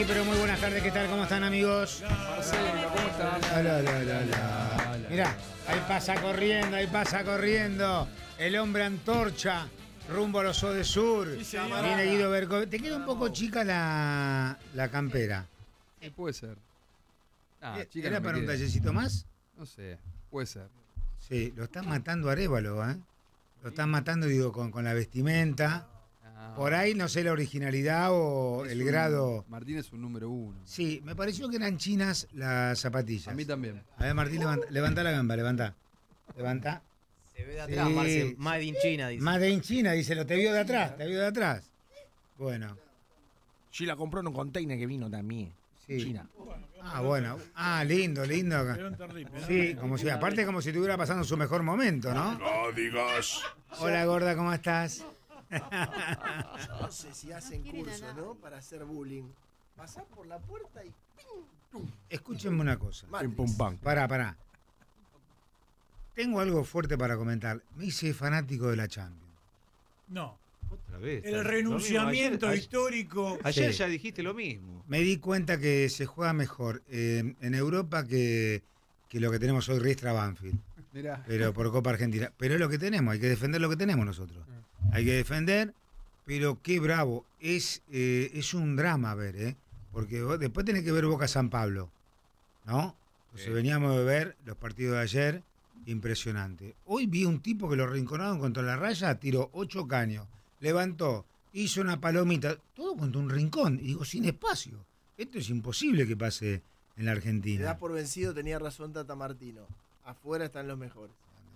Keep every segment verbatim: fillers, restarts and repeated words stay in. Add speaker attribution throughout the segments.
Speaker 1: Muy pero muy buenas tardes, ¿qué tal? ¿Cómo están, amigos?
Speaker 2: Marcelo, ¿cómo estás?
Speaker 1: La, la, la, la, la. Mirá, ahí pasa corriendo, ahí pasa corriendo el hombre antorcha rumbo a los Ode Sur.
Speaker 2: Sí, señor.
Speaker 1: Viene Guido Berco. Te queda un poco chica la, la campera.
Speaker 2: Sí, puede ser. Ah, chica,
Speaker 1: ¿Era
Speaker 2: no me
Speaker 1: para un
Speaker 2: queda.
Speaker 1: tallecito más?
Speaker 2: No sé, puede ser.
Speaker 1: Sí, lo están matando a Arévalo, ¿eh? Lo están matando, digo, con, con la vestimenta.
Speaker 2: Ah,
Speaker 1: Por ahí no sé la originalidad o
Speaker 2: es
Speaker 1: el
Speaker 2: un-
Speaker 1: grado.
Speaker 2: Martín es un número uno.
Speaker 1: Sí, me pareció que eran chinas las zapatillas.
Speaker 2: A mí también.
Speaker 1: A ver, Martín, levanta, levanta la gamba, levanta. Levanta.
Speaker 3: Se ve de atrás,
Speaker 1: Sí.
Speaker 3: Marce. Made in China, dice.
Speaker 1: Made in China, dice, lo te vio de atrás, te vio de atrás. Bueno,
Speaker 4: Sí, la compró en un container que vino también.
Speaker 1: sí.
Speaker 4: China.
Speaker 1: Ah, bueno. Ah, lindo, lindo. Sí, como si, aparte como si estuviera pasando su mejor momento, ¿no?
Speaker 4: No digas.
Speaker 1: Hola, gorda, ¿cómo estás?
Speaker 5: No sé si hacen curso, ¿no? Para hacer bullying. Pasás por la puerta y...
Speaker 1: Escúchenme una cosa.
Speaker 4: Pim, pum, pam.
Speaker 1: Pará, pará. Tengo algo fuerte para comentar. Me hice fanático de la Champions.
Speaker 6: No.
Speaker 7: Otra vez.
Speaker 6: El
Speaker 7: Lo
Speaker 6: renunciamiento
Speaker 7: mismo. Ayer,
Speaker 6: histórico.
Speaker 7: ayer
Speaker 1: Sí.
Speaker 7: ya dijiste lo mismo.
Speaker 1: Me di cuenta que se juega mejor eh, en Europa que, que lo que tenemos hoy, Riestra Banfield.
Speaker 2: Mirá.
Speaker 1: Pero por Copa Argentina. Pero es lo que tenemos, hay que defender lo que tenemos nosotros. Hay que defender, pero qué bravo. Es, eh, es un drama ver, ¿eh? Porque vos después tenés que ver Boca San Pablo, ¿no? Entonces
Speaker 7: Sí.
Speaker 1: veníamos de ver los partidos de ayer, impresionante. Hoy vi un tipo que lo rinconaron contra la raya, tiró ocho caños, levantó, hizo una palomita, todo contra un rincón, y digo, sin espacio. Esto es imposible que pase en la
Speaker 5: Te
Speaker 1: Argentina.
Speaker 5: das por vencido, tenía razón Tata Martino. Afuera están los mejores.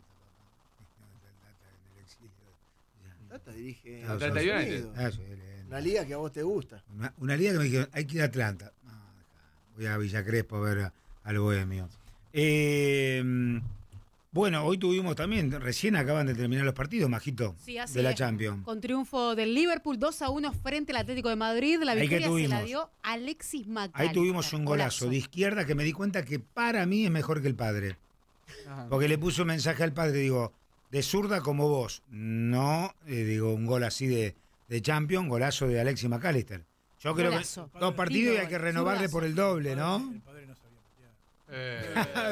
Speaker 5: Tata dirige
Speaker 1: Ah,
Speaker 5: a
Speaker 7: Atlanta
Speaker 5: Estados
Speaker 7: United.
Speaker 5: Unidos.
Speaker 1: Ah, sí, le-
Speaker 5: Una liga que a vos te gusta.
Speaker 1: Una, una liga que me dijeron, hay que ir a Atlanta. No, dejá, voy a Villa Crespo a ver a- al Bohemio. Eh, bueno, hoy tuvimos también, recién acaban de terminar los partidos, Majito,
Speaker 8: Sí, así
Speaker 1: de la
Speaker 8: es.
Speaker 1: Champions.
Speaker 8: Con triunfo del Liverpool dos a uno frente al Atlético de Madrid. La
Speaker 1: Ahí que
Speaker 8: victoria se la
Speaker 1: tuvimos.
Speaker 8: dio Alexis McAllister.
Speaker 1: Ahí tuvimos un golazo de izquierda que me di cuenta que para mí es mejor que el padre.
Speaker 2: Ajá.
Speaker 1: Porque le puso un mensaje al padre, digo, de zurda como vos. No, eh, digo, un gol así de, de Champions, golazo de Alexis McAllister. Yo creo
Speaker 8: Golazo.
Speaker 1: que dos partidos y hay que renovarle
Speaker 8: Zurdazo.
Speaker 1: por el doble,
Speaker 6: El
Speaker 1: ¿no?
Speaker 6: padre no sabía patear.
Speaker 7: Eh,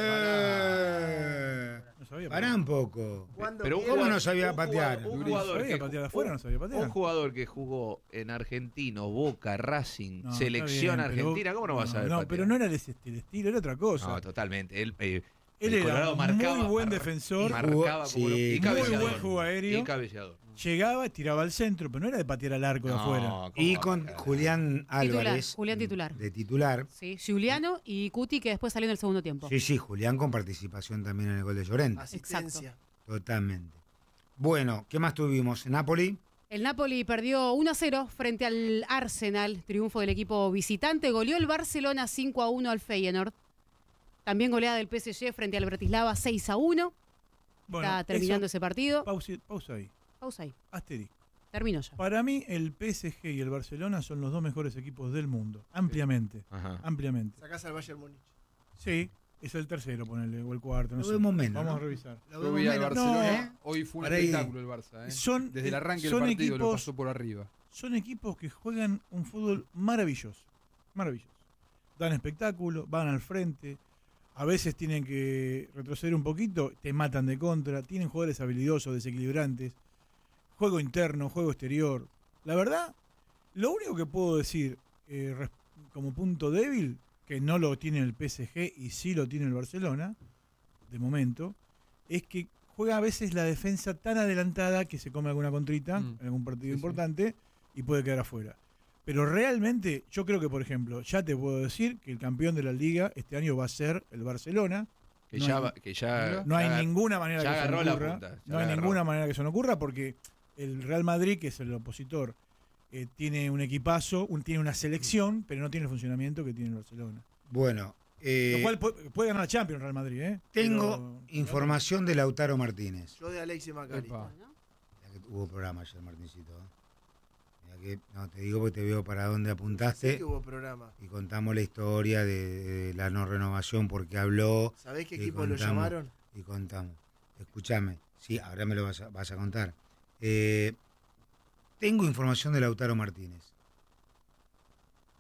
Speaker 1: Eh,
Speaker 6: No sabía
Speaker 1: Pará
Speaker 6: patear.
Speaker 1: un poco.
Speaker 5: ¿Cuándo
Speaker 7: Pero un
Speaker 5: quiera-
Speaker 1: ¿Cómo no sabía
Speaker 7: un
Speaker 1: patear?
Speaker 7: jugador- Un
Speaker 6: No
Speaker 7: jugador,
Speaker 6: sabía
Speaker 7: que,
Speaker 6: patear de afuera, no sabía patear.
Speaker 7: un jugador que jugó en Argentino, Boca, Racing,
Speaker 6: No,
Speaker 7: selección
Speaker 6: está bien, pero-
Speaker 7: argentina, ¿cómo no vas a saber
Speaker 6: No,
Speaker 7: patear?
Speaker 6: pero no era de ese estilo, estilo, era otra cosa.
Speaker 7: No, totalmente. Él, eh,
Speaker 6: Él
Speaker 7: el
Speaker 6: era
Speaker 7: Colorado
Speaker 6: muy
Speaker 7: marcaba,
Speaker 6: buen
Speaker 7: mar-
Speaker 6: defensor.
Speaker 7: y marcaba
Speaker 1: Sí,
Speaker 7: como lo- y
Speaker 1: muy
Speaker 7: cabeceador.
Speaker 6: buen juego aéreo.
Speaker 7: Y cabeceador.
Speaker 6: Llegaba, tiraba al centro, pero no era de patear al arco de afuera.
Speaker 7: ¿cómo
Speaker 1: Y
Speaker 7: va a
Speaker 1: con
Speaker 7: marcar?
Speaker 1: Julián Álvarez.
Speaker 8: Julián titular.
Speaker 1: De titular.
Speaker 8: Sí, Giuliano y Cuti, que después salió en el segundo tiempo.
Speaker 1: Sí, sí, Julián con participación también en el gol de Llorente.
Speaker 5: Asistencia.
Speaker 1: Totalmente. Bueno, ¿qué más tuvimos? Napoli.
Speaker 8: El Napoli perdió uno a cero frente al Arsenal. Triunfo del equipo visitante. Goleó el Barcelona cinco a uno al Feyenoord. También goleada del P S G frente al Bratislava seis a uno.
Speaker 6: Bueno,
Speaker 8: Está terminando
Speaker 6: eso-
Speaker 8: ese partido.
Speaker 6: Pausa, pausa ahí.
Speaker 8: Pausa ahí.
Speaker 6: Asterisco.
Speaker 8: Terminó ya.
Speaker 6: Para mí, el P S G y el Barcelona son los dos mejores equipos del mundo. Ampliamente.
Speaker 7: Ajá.
Speaker 6: Ampliamente.
Speaker 5: Sacás al Bayern Múnich.
Speaker 6: Sí, es el tercero, ponele, o el cuarto. No
Speaker 1: Lo
Speaker 6: sé.
Speaker 1: vemos menos,
Speaker 6: Vamos
Speaker 1: ¿no?
Speaker 6: a revisar.
Speaker 1: Lo
Speaker 2: Yo
Speaker 1: vemos
Speaker 2: vi al
Speaker 1: menos.
Speaker 2: Barcelona.
Speaker 6: No,
Speaker 2: Hoy fue un
Speaker 1: Por ahí.
Speaker 2: espectáculo el Barça. ¿eh?
Speaker 6: Son-
Speaker 2: Desde el arranque del
Speaker 6: son
Speaker 2: partido lo
Speaker 6: equipos-
Speaker 2: pasó por arriba.
Speaker 6: Son equipos que juegan un fútbol maravilloso. Maravilloso. Dan espectáculo, van al frente. A veces tienen que retroceder un poquito, te matan de contra. Tienen jugadores habilidosos, desequilibrantes. Juego interno, juego exterior. La verdad, lo único que puedo decir eh, res- como punto débil, que no lo tiene el P S G y sí lo tiene el Barcelona, de momento, es que juega a veces la defensa tan adelantada que se come alguna contrita
Speaker 2: Mm.
Speaker 6: en algún partido
Speaker 2: Sí, sí.
Speaker 6: importante y puede quedar afuera. Pero realmente, yo creo que, por ejemplo, ya te puedo decir que el campeón de la liga este año va a ser el Barcelona.
Speaker 7: Que
Speaker 6: No
Speaker 7: ya,
Speaker 6: hay-
Speaker 7: va- que ya,
Speaker 6: No hay
Speaker 7: ya-
Speaker 6: ninguna manera
Speaker 7: ya
Speaker 6: que eso no
Speaker 7: agarró la
Speaker 6: ocurra.
Speaker 7: punta, ya
Speaker 6: No hay
Speaker 7: la agarró.
Speaker 6: ninguna manera que eso no ocurra porque el Real Madrid, que es el opositor, eh, tiene un equipazo, un- tiene una selección, pero no tiene el funcionamiento que tiene el Barcelona.
Speaker 1: Bueno, eh,
Speaker 6: Lo cual puede, puede ganar la Champions Real Madrid, ¿eh?
Speaker 1: tengo
Speaker 6: Pero-
Speaker 1: información de Lautaro Martínez.
Speaker 5: Yo de Alexis McAllister.
Speaker 2: Epa.
Speaker 1: Mirá que hubo programa ayer, Martincito. ¿eh? Mirá que, no, te digo porque te veo para dónde apuntaste.
Speaker 5: Sí que hubo programa.
Speaker 1: Y contamos la historia de, de la no renovación porque habló.
Speaker 5: ¿Sabés qué
Speaker 1: y
Speaker 5: equipo lo
Speaker 1: contamos-
Speaker 5: llamaron?
Speaker 1: Y contamos. Escúchame, sí, ahora me lo vas a, vas a contar. Eh, tengo información de Lautaro Martínez.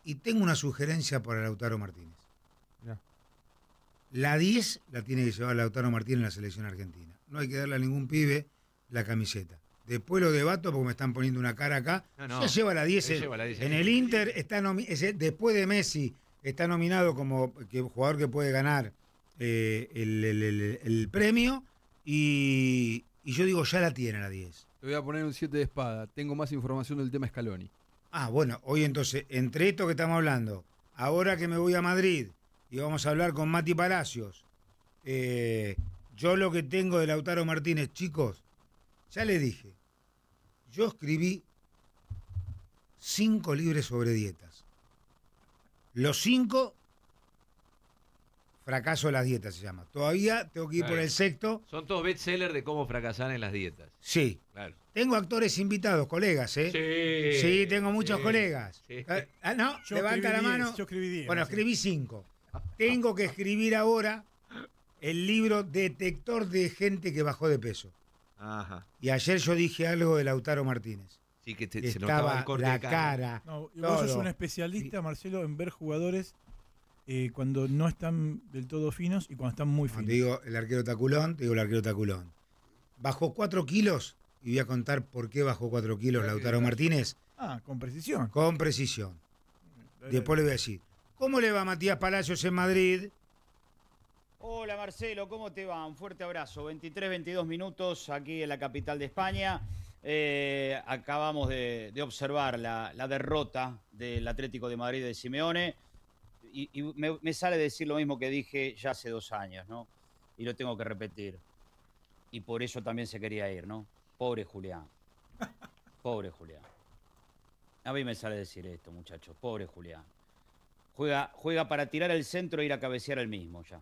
Speaker 1: y tengo una sugerencia para Lautaro Martínez.
Speaker 2: Ya.
Speaker 1: La diez la tiene que llevar Lautaro Martínez en la selección argentina. No hay que darle a ningún pibe la camiseta. Después lo debato porque me están poniendo una cara acá.
Speaker 7: No, no.
Speaker 1: Ya lleva la diez.
Speaker 7: Él lleva la diez.
Speaker 1: En el Inter está nomi- ese- después de Messi está nominado como que jugador que puede ganar eh, el, el- el- el premio y, y yo digo ya la tiene la diez.
Speaker 2: Te voy a poner un siete de espada. Tengo más información del tema Scaloni.
Speaker 1: Ah, bueno, hoy entonces, entre esto que estamos hablando, ahora que me voy a Madrid y vamos a hablar con Mati Palacios, eh, yo lo que tengo de Lautaro Martínez, chicos, ya les dije, yo escribí cinco libros sobre dietas. Los cinco, fracaso de las dietas se llama. Todavía tengo que ir
Speaker 7: Claro.
Speaker 1: por el sexto.
Speaker 7: Son todos bestsellers de cómo fracasar en las dietas.
Speaker 1: Sí.
Speaker 7: Claro.
Speaker 1: Tengo actores invitados, colegas, ¿eh?
Speaker 7: Sí.
Speaker 1: Sí, tengo muchos
Speaker 7: Sí.
Speaker 1: colegas.
Speaker 7: Sí.
Speaker 1: Ah, no,
Speaker 6: Yo
Speaker 1: levanta
Speaker 6: escribí
Speaker 1: la
Speaker 6: diez,
Speaker 1: mano.
Speaker 6: Yo escribí diez.
Speaker 1: Bueno,
Speaker 6: no sé.
Speaker 1: escribí cinco. Tengo que escribir ahora el libro Detector de gente que bajó de peso.
Speaker 7: Ajá.
Speaker 1: Y ayer yo dije algo de Lautaro Martínez.
Speaker 7: Sí, que te,
Speaker 1: Que
Speaker 7: se notaba
Speaker 1: estaba
Speaker 7: el corte
Speaker 1: la
Speaker 7: de cara.
Speaker 1: cara.
Speaker 6: No, y vos sos
Speaker 1: todo.
Speaker 6: un especialista, Marcelo, en ver jugadores eh, cuando no están del todo finos y cuando están muy
Speaker 1: Cuando
Speaker 6: finos.
Speaker 1: te digo el arquero taculón, te digo el arquero taculón. Bajó cuatro kilos y voy a contar por qué bajó cuatro kilos Lautaro Martínez
Speaker 6: Ah, con precisión.
Speaker 1: con precisión. Después le voy a decir, ¿cómo le va Matías Palacios en Madrid?
Speaker 9: Hola Marcelo, ¿cómo te va? Un fuerte abrazo. veintitrés, veintidós minutos aquí en la capital de España. Eh, acabamos de, de observar la, la derrota del Atlético de Madrid de Simeone y, y me, me sale decir lo mismo que dije ya hace dos años, ¿no? Y lo tengo que repetir. Y por eso también se quería ir, ¿no? Pobre Julián. Pobre Julián. A mí me sale decir esto, muchachos. Pobre Julián. Juega, juega para tirar el centro e ir a cabecear el mismo ya.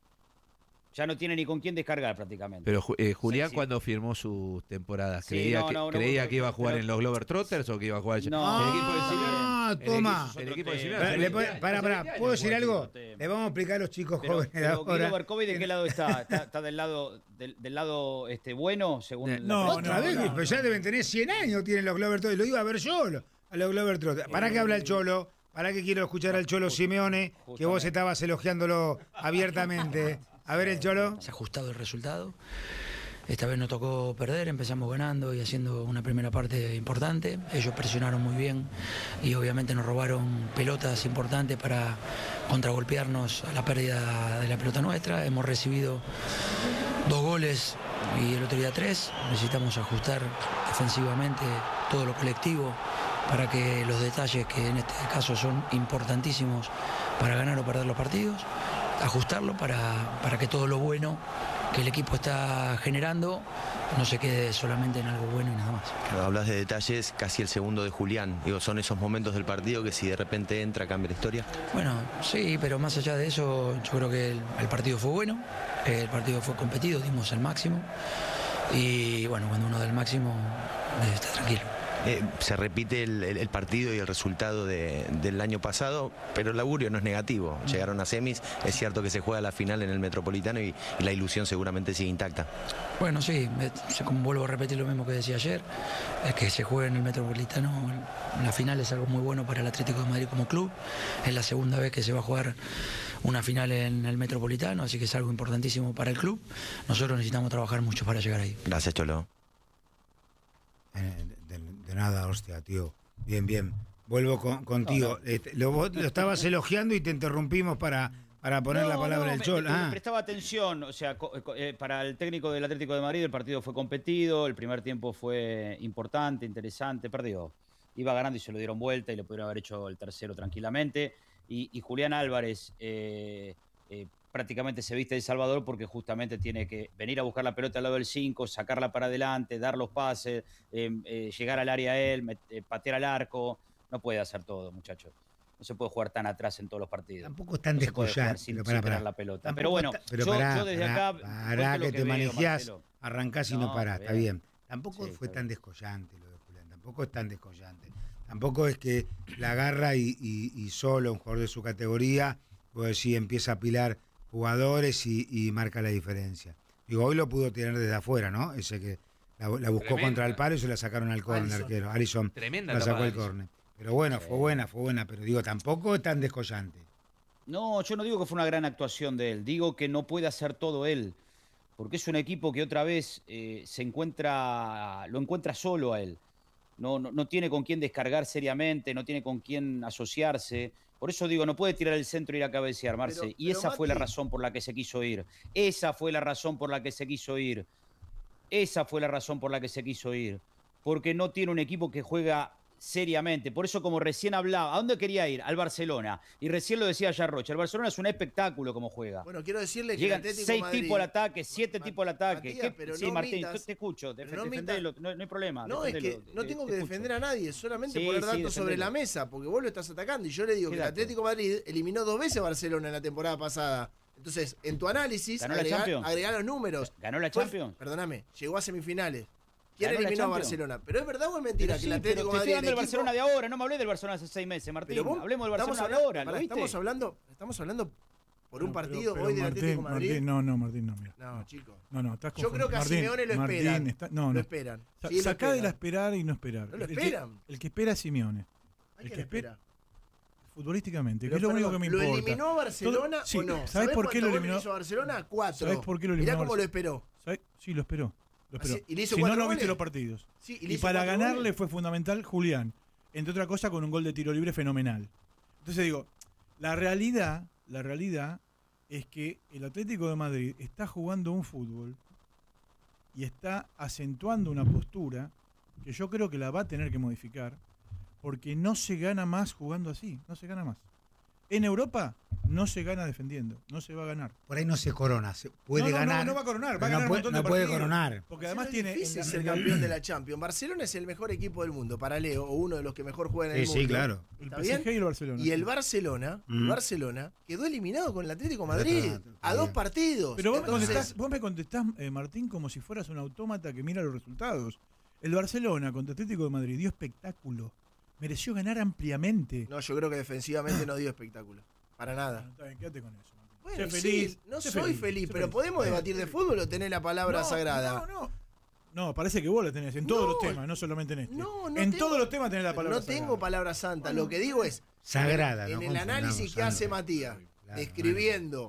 Speaker 9: Ya no tiene ni con quién descargar prácticamente.
Speaker 7: Pero Ju- eh, Julián,
Speaker 9: Sí, sí.
Speaker 7: cuando firmó sus temporadas,
Speaker 9: Sí,
Speaker 7: ¿creía,
Speaker 9: no,
Speaker 7: que,
Speaker 9: no, no,
Speaker 7: creía
Speaker 9: no,
Speaker 7: que iba a jugar
Speaker 9: pero-
Speaker 7: en los Globetrotters o que iba a jugar
Speaker 9: No,
Speaker 7: el equipo de
Speaker 1: Ah,
Speaker 7: Simeone? El
Speaker 1: toma.
Speaker 7: equipo- El equipo de
Speaker 9: Para-
Speaker 7: Simeone.
Speaker 1: Para,
Speaker 7: hace
Speaker 1: le
Speaker 7: veinte
Speaker 1: puede-
Speaker 7: años.
Speaker 1: para,
Speaker 7: Hace
Speaker 1: para,
Speaker 7: veinte años
Speaker 1: ¿puedo decir
Speaker 7: juega
Speaker 1: algo?
Speaker 7: el equipo.
Speaker 1: Le vamos a explicar a los chicos
Speaker 9: Pero,
Speaker 1: jóvenes
Speaker 9: pero
Speaker 1: ahora.
Speaker 9: Guido Berkovic, ¿de qué lado está? ¿Está, está del lado del, del lado este bueno, según
Speaker 7: Eh,
Speaker 9: la
Speaker 6: no,
Speaker 9: prensa?
Speaker 1: Otra
Speaker 6: no,
Speaker 1: vez,
Speaker 6: no,
Speaker 1: pero ya
Speaker 6: no.
Speaker 1: deben tener cien años, tienen los Globetrotters. Lo iba a ver yo, lo- a los Globetrotters. ¿Para qué habla el Cholo? ¿Para qué quiero escuchar al Cholo Simeone? Que vos
Speaker 9: Justamente.
Speaker 1: estabas elogiándolo abiertamente. A ver el Cholo.
Speaker 10: Se ha ajustado el resultado. Esta vez nos tocó perder, empezamos ganando y haciendo una primera parte importante. Ellos presionaron muy bien y obviamente nos robaron pelotas importantes para contragolpearnos a la pérdida de la pelota nuestra. Hemos recibido dos goles y el otro día tres. Necesitamos ajustar defensivamente todo lo colectivo para que los detalles, que en este caso son importantísimos para ganar o perder los partidos, ajustarlo para, para que todo lo bueno que el equipo está generando no se quede solamente en algo bueno y nada más.
Speaker 11: Claro, hablas de detalles, casi el segundo de Julián. Digo, son esos momentos del partido que si de repente entra, cambia la historia.
Speaker 10: Bueno, sí, pero más allá de eso, yo creo que el, el partido fue bueno, el partido fue competido, dimos el máximo y bueno, cuando uno da el máximo, debe estar tranquilo.
Speaker 11: Eh, se repite el, el- el partido y el resultado de- del año pasado, pero el augurio no es negativo. Llegaron a semis, es cierto que se juega la final en el Metropolitano y, y la ilusión seguramente sigue intacta.
Speaker 10: Bueno, sí, me- se- como vuelvo a repetir lo mismo que decía ayer, es que se juegue en el Metropolitano, la final es algo muy bueno para el Atlético de Madrid como club, es la segunda vez que se va a jugar una final en el Metropolitano, así que es algo importantísimo para el club. Nosotros necesitamos trabajar mucho para llegar ahí.
Speaker 11: Gracias, Cholo.
Speaker 1: Eh, De, de nada, hostia, tío. Bien, bien. Vuelvo con- contigo. Este, lo, vos lo estabas elogiando y te interrumpimos para, para poner la
Speaker 9: No,
Speaker 1: palabra
Speaker 9: no,
Speaker 1: del
Speaker 9: me-
Speaker 1: Cholo.
Speaker 9: me-
Speaker 1: Ah.
Speaker 9: me prestaba atención, o sea, co- co- eh, para el técnico del Atlético de Madrid el partido fue competido, el primer tiempo fue importante, interesante, perdió. Iba ganando y se lo dieron vuelta y le pudieron haber hecho el tercero tranquilamente. Y, y Julián Álvarez eh, eh, prácticamente se viste de Salvador porque justamente tiene que venir a buscar la pelota al lado del cinco, sacarla para adelante, dar los pases, eh, eh, llegar al área a él, met- eh, patear al arco. No puede hacer todo, muchachos. No se puede jugar tan atrás en todos los partidos.
Speaker 1: Tampoco es tan
Speaker 9: No se puede jugar
Speaker 1: descollante.
Speaker 9: sin,
Speaker 1: pero
Speaker 9: sin
Speaker 1: pará,
Speaker 9: tener
Speaker 1: pará.
Speaker 9: la pelota.
Speaker 1: Tampoco
Speaker 9: Pero bueno,
Speaker 1: está- pero
Speaker 9: yo,
Speaker 1: pará,
Speaker 9: yo desde
Speaker 1: pará,
Speaker 9: acá
Speaker 1: pará
Speaker 9: cuento lo
Speaker 1: que
Speaker 9: que
Speaker 1: te
Speaker 9: veo,
Speaker 1: manejás,
Speaker 9: Marcelo.
Speaker 1: arrancás y no,
Speaker 9: No,
Speaker 1: parás,
Speaker 9: está
Speaker 1: está bien. Tampoco
Speaker 9: Sí,
Speaker 1: fue
Speaker 9: está
Speaker 1: tan
Speaker 9: bien.
Speaker 1: descollante lo de Julián, tampoco es tan descollante. Tampoco es que la agarra y, y- y solo un jugador de su categoría, pues sí empieza a apilar jugadores y, y marca la diferencia. Digo, hoy lo pudo tener desde afuera, ¿no? Ese que la, la buscó
Speaker 7: Tremenda.
Speaker 1: contra el palo y se la sacaron al córner,
Speaker 11: Alisson.
Speaker 1: arquero. Alisson
Speaker 7: Tremenda
Speaker 1: la sacó
Speaker 7: tapada
Speaker 1: el
Speaker 7: de Alisson.
Speaker 1: córner. Pero bueno, fue buena, fue buena. Pero digo, tampoco es tan descollante.
Speaker 9: No, yo no digo que fue una gran actuación de él. Digo que no puede hacer todo él. Porque es un equipo que otra vez eh, se encuentra, lo encuentra solo a él. No, no, no tiene con quién descargar seriamente, no tiene con quién asociarse. Por eso digo, no puede tirar el centro y ir a cabecear, Marce.
Speaker 5: Pero-
Speaker 9: y
Speaker 5: pero,
Speaker 9: esa fue la
Speaker 5: Mati-
Speaker 9: razón por la que se quiso ir. Esa fue la razón por la que se quiso ir. Esa fue la razón por la que se quiso ir. Porque no tiene un equipo que juega seriamente. Por eso, como recién hablaba, ¿a dónde quería ir? Al Barcelona. Y recién lo decía ya Rocha. El Barcelona es un espectáculo como juega.
Speaker 5: Bueno, quiero decirle que
Speaker 9: Llegan
Speaker 5: el Atlético
Speaker 9: seis
Speaker 5: Madrid-
Speaker 9: tipos al ataque, siete tipos al ataque.
Speaker 5: Matías,
Speaker 9: ¿Qué-
Speaker 5: pero
Speaker 9: sí,
Speaker 5: no
Speaker 9: Martín,
Speaker 5: mitas-
Speaker 9: te, te escucho. Def-
Speaker 5: pero no
Speaker 9: defendelo, no, no hay problema.
Speaker 5: No, es que
Speaker 9: defendelo,
Speaker 5: no
Speaker 9: te-
Speaker 5: tengo
Speaker 9: te
Speaker 5: que
Speaker 9: escucho.
Speaker 5: defender a nadie, solamente
Speaker 9: Sí,
Speaker 5: poner
Speaker 9: sí,
Speaker 5: datos sobre
Speaker 9: defendelo.
Speaker 5: la mesa, porque vos lo estás atacando. Y yo le digo
Speaker 9: ¿Qué
Speaker 5: que el
Speaker 9: dato?
Speaker 5: Atlético de Madrid eliminó dos veces a Barcelona en la temporada pasada. Entonces, en tu análisis,
Speaker 9: ¿Ganó la
Speaker 5: agregá,
Speaker 9: Champions?
Speaker 5: agregá los números.
Speaker 9: ¿Ganó la
Speaker 5: Fue-
Speaker 9: Champions?
Speaker 5: Perdóname, llegó a semifinales. ¿Quién
Speaker 9: ¿Ganó la
Speaker 5: eliminó a
Speaker 9: Champions?
Speaker 5: Barcelona? ¿Pero es verdad o es mentira
Speaker 9: Pero
Speaker 5: que el
Speaker 9: sí,
Speaker 5: Atlético
Speaker 9: pero
Speaker 5: de
Speaker 9: te
Speaker 5: Madrid...
Speaker 9: estoy
Speaker 5: el
Speaker 9: dando del
Speaker 5: equipo-
Speaker 9: Barcelona de ahora, no me hablé del Barcelona hace seis meses, Martín.
Speaker 5: Pero vos-
Speaker 9: Hablemos del
Speaker 5: estamos
Speaker 9: Barcelona de
Speaker 5: hablando-
Speaker 9: ahora, ¿lo
Speaker 5: pará,
Speaker 9: viste?
Speaker 5: Estamos hablando, estamos hablando por un
Speaker 6: No, pero-
Speaker 5: partido
Speaker 6: pero
Speaker 5: hoy del
Speaker 6: Martín,
Speaker 5: Atlético de Madrid.
Speaker 6: Martín, no, no, Martín, no, mira.
Speaker 5: No, chicos.
Speaker 6: No, no, estás
Speaker 5: Yo creo que a
Speaker 6: confundiendo.
Speaker 5: Simeone lo
Speaker 6: Martín,
Speaker 5: esperan.
Speaker 6: está- no,
Speaker 5: Lo
Speaker 6: no.
Speaker 5: esperan.
Speaker 6: Sa-
Speaker 5: Sí, lo
Speaker 6: sacá de la
Speaker 5: esperan.
Speaker 6: esperar y no esperar.
Speaker 5: No lo
Speaker 6: El que-
Speaker 5: esperan.
Speaker 6: El que espera es Simeone.
Speaker 5: ¿A
Speaker 6: El
Speaker 5: quién
Speaker 6: que espera
Speaker 5: espera?
Speaker 6: futbolísticamente, que
Speaker 5: Pero,
Speaker 6: es lo único
Speaker 5: perdón,
Speaker 6: que me
Speaker 5: ¿lo
Speaker 6: importa.
Speaker 5: eliminó a Barcelona
Speaker 6: Todo- sí,
Speaker 5: o no?
Speaker 6: ¿sabés por qué lo
Speaker 5: cuántos goles
Speaker 6: eliminó?
Speaker 5: hizo Barcelona? Cuatro.
Speaker 6: ¿Sabés por qué lo eliminó?
Speaker 5: Mirá cómo
Speaker 6: Barce-
Speaker 5: lo esperó.
Speaker 6: ¿Sabés? Sí, lo esperó. Lo esperó.
Speaker 5: Así- y le hizo
Speaker 6: si no,
Speaker 5: cuatro
Speaker 6: no viste
Speaker 5: goles.
Speaker 6: los partidos.
Speaker 5: Sí, y
Speaker 6: Y,
Speaker 5: le hizo
Speaker 6: para
Speaker 5: cuatro
Speaker 6: ganarle
Speaker 5: goles.
Speaker 6: fue fundamental Julián. Entre otra cosa, con un gol de tiro libre fenomenal. Entonces digo, la realidad, la realidad es que el Atlético de Madrid está jugando un fútbol y está acentuando una postura que yo creo que la va a tener que modificar, porque no se gana más jugando así, no se gana más. En Europa no se gana defendiendo, no se va a ganar.
Speaker 1: Por ahí no se corona, se puede
Speaker 6: no, no,
Speaker 1: ganar.
Speaker 6: No, no va a coronar, va
Speaker 1: pero
Speaker 6: a ganar
Speaker 1: no
Speaker 6: un
Speaker 1: puede,
Speaker 6: montón
Speaker 1: no
Speaker 6: de
Speaker 1: puede
Speaker 6: partidos.
Speaker 1: coronar.
Speaker 6: Porque además
Speaker 5: Es
Speaker 6: tiene...
Speaker 5: difícil
Speaker 6: en la-
Speaker 5: ser
Speaker 6: en la-
Speaker 5: campeón de la Champions. Barcelona es el mejor equipo del mundo para Leo, o uno de los que mejor juegan en
Speaker 1: Sí,
Speaker 5: el mundo.
Speaker 1: sí, claro.
Speaker 6: El
Speaker 5: ¿Está
Speaker 6: P S G
Speaker 5: bien?
Speaker 6: y el Barcelona.
Speaker 5: Y el Barcelona, el
Speaker 1: Mm.
Speaker 5: Barcelona quedó eliminado con el Atlético de Madrid
Speaker 1: Pero está- está
Speaker 5: a dos
Speaker 1: bien.
Speaker 5: partidos.
Speaker 6: Pero vos, me
Speaker 5: Entonces,
Speaker 6: contestás, vos me contestás, eh, Martín, como si fueras un autómata que mira los resultados. El Barcelona contra Atlético de Madrid dio espectáculo. Mereció ganar ampliamente.
Speaker 5: No, yo creo que defensivamente no dio espectáculo. Para nada.
Speaker 6: Bueno, está bien, quédate con eso. Martín.
Speaker 5: Bueno,
Speaker 6: Sé
Speaker 5: sí,
Speaker 6: feliz.
Speaker 5: no
Speaker 6: sé
Speaker 5: soy feliz,
Speaker 6: sé
Speaker 5: pero podemos
Speaker 6: Bueno,
Speaker 5: debatir de fútbol o tener la palabra
Speaker 6: no,
Speaker 5: sagrada.
Speaker 6: No, no. No, parece que vos la tenés en todos
Speaker 5: No,
Speaker 6: los temas, no solamente en este.
Speaker 5: No, no
Speaker 6: en
Speaker 5: tengo-
Speaker 6: todos los temas tenés la
Speaker 5: Pero
Speaker 6: palabra
Speaker 5: no tengo
Speaker 6: sagrada.
Speaker 5: palabra santa.
Speaker 6: Bueno,
Speaker 5: Lo que digo es.
Speaker 1: Sagrada,
Speaker 5: En,
Speaker 1: no
Speaker 5: el
Speaker 1: confundamos
Speaker 5: análisis que hace
Speaker 1: santa.
Speaker 5: Matías,
Speaker 1: Claro,
Speaker 5: describiendo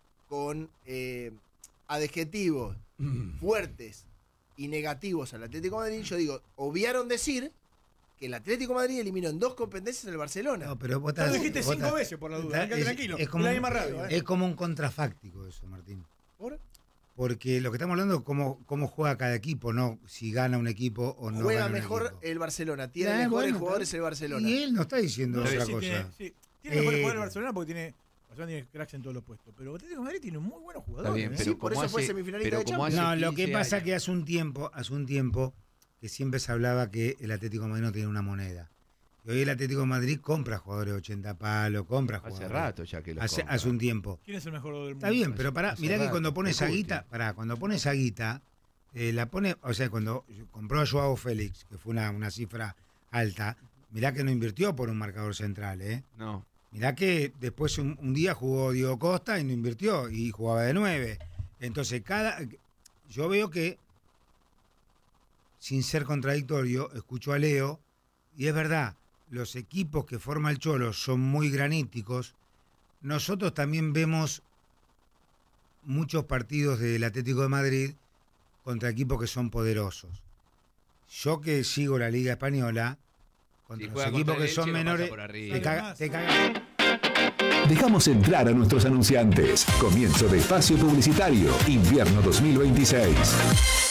Speaker 5: con eh, adjetivos fuertes y negativos al Atlético de Madrid, yo digo, obviaron decir que el Atlético de Madrid eliminó en dos competencias al Barcelona.
Speaker 1: No, pero vos
Speaker 6: Ya lo
Speaker 1: estás-
Speaker 6: dijiste
Speaker 1: vos
Speaker 6: cinco
Speaker 1: estás-
Speaker 6: veces por la duda,
Speaker 1: estás-
Speaker 6: quédate
Speaker 1: es-
Speaker 6: tranquilo.
Speaker 1: Es como,
Speaker 6: la
Speaker 1: un-
Speaker 6: misma radio, ¿eh?
Speaker 1: es como un contrafáctico eso, Martín.
Speaker 5: ¿Por?
Speaker 1: Porque lo que estamos hablando es cómo, cómo juega cada equipo, no si gana un equipo o no
Speaker 5: Juega
Speaker 1: gana un
Speaker 5: mejor
Speaker 1: equipo.
Speaker 5: el Barcelona, tiene
Speaker 1: Ah,
Speaker 5: mejores
Speaker 1: bueno,
Speaker 5: jugadores
Speaker 1: está-
Speaker 5: el Barcelona.
Speaker 1: Y él no está diciendo
Speaker 6: No,
Speaker 1: otra
Speaker 6: sí,
Speaker 1: cosa.
Speaker 6: tiene, sí. Tiene mejores
Speaker 1: Eh,
Speaker 6: jugadores el Barcelona porque tiene, Barcelona tiene cracks en todos los puestos. Pero el Atlético de Madrid tiene muy buenos jugadores.
Speaker 7: Está bien,
Speaker 6: ¿eh?
Speaker 7: pero
Speaker 5: Sí, por
Speaker 7: como
Speaker 5: eso fue
Speaker 7: hace-
Speaker 5: semifinalista
Speaker 7: pero
Speaker 5: de
Speaker 7: como
Speaker 5: Champions.
Speaker 7: hace
Speaker 1: No, lo que
Speaker 7: quince
Speaker 1: pasa
Speaker 7: años.
Speaker 1: que hace un tiempo, hace un tiempo que siempre se hablaba que el Atlético de Madrid no tiene una moneda. Y hoy el Atlético de Madrid compra jugadores de ochenta palos, compra
Speaker 7: Hace
Speaker 1: jugadores.
Speaker 7: rato ya que lo
Speaker 1: Hace,
Speaker 7: compra.
Speaker 1: hace un tiempo.
Speaker 6: ¿Quién es el mejor jugador del mundo?
Speaker 1: Está bien, pero pará,
Speaker 7: hace
Speaker 1: mirá que
Speaker 7: rato,
Speaker 1: cuando pone esa
Speaker 7: Cuti.
Speaker 1: guita, pará, cuando pone esa guita, eh, la pone, o sea, cuando compró a Joao Félix, que fue una, una cifra alta, mirá que no invirtió por un marcador central, ¿eh?
Speaker 7: No.
Speaker 1: Mirá que después un, un día jugó Diego Costa y no invirtió, y jugaba de nueve. Entonces, cada. Yo veo que, sin ser contradictorio, escucho a Leo, y es verdad, los equipos que forma el Cholo son muy graníticos. Nosotros también vemos muchos partidos del Atlético de Madrid contra equipos que son poderosos. Yo que sigo la Liga Española, contra
Speaker 7: Si
Speaker 1: los
Speaker 7: juega
Speaker 1: equipos
Speaker 7: contra
Speaker 1: que
Speaker 7: el
Speaker 1: son
Speaker 7: Elche, lo pasa
Speaker 1: menores,
Speaker 7: por arriba.
Speaker 1: te caga- te caga-
Speaker 12: Dejamos entrar a nuestros anunciantes. Comienzo de espacio publicitario. Invierno dos mil veintiséis.